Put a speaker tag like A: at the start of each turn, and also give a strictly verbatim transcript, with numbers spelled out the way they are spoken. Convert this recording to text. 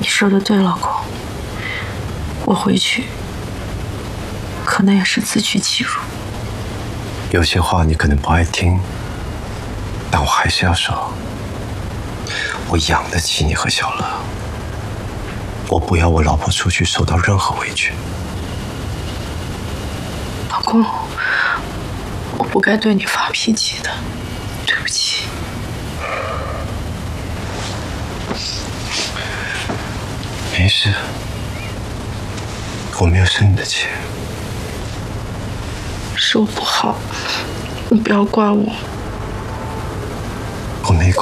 A: 你说的对，老公，我回去可能也是自取其辱。
B: 有些话你可能不爱听，但我还是要说，我养得起你和小乐，我不要我老婆出去受到任何委屈。
A: 老公，我不该对你发脾气的，对不起。
B: 没事，我没有生你的气。
A: 是我不好，你不要怪我。
B: 我没怪。